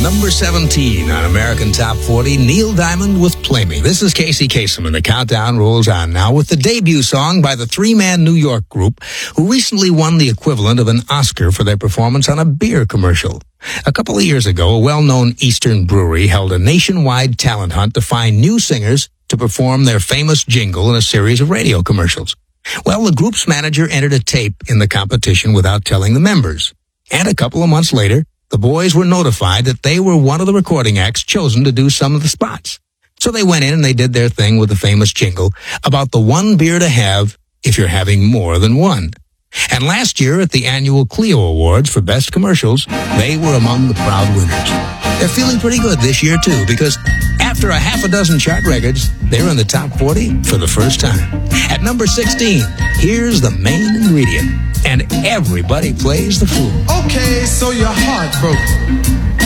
Number 17 on American Top 40, Neil Diamond with Play Me. This is Casey Kasem, and the countdown rolls on now with the debut song by the three-man New York group who recently won the equivalent of an Oscar for their performance on a beer commercial. A couple of years ago, a well-known Eastern brewery held a nationwide talent hunt to find new singers to perform their famous jingle in a series of radio commercials. Well, the group's manager entered a tape in the competition without telling the members. And a couple of months later, the boys were notified that they were one of the recording acts chosen to do some of the spots. So they went in and they did their thing with the famous jingle about the one beer to have if you're having more than one. And last year at the annual Clio Awards for Best Commercials, they were among the proud winners. They're feeling pretty good this year, too, because after a half a dozen chart records, they're in the top 40 for the first time. At number 16, here's the main ingredient, and everybody plays the fool. Okay, so you're heartbroken.